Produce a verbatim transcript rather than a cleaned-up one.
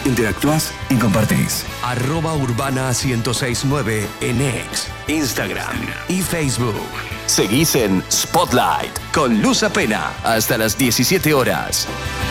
interactuás y compartís. Arroba Urbana ciento seis nueve en X, Instagram y Facebook. Seguís en Spotlight con Luz Apena hasta las diecisiete horas.